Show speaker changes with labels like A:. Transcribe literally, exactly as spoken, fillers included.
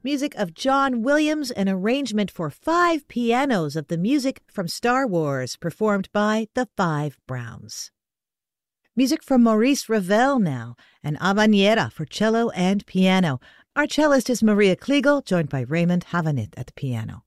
A: Music of John Williams, an arrangement for five pianos of the music from Star Wars, performed by the Five Browns. Music from Maurice Ravel now, an habanera for cello and piano. Our cellist is Maria Kliegel, joined by Raymond Havanit at the piano.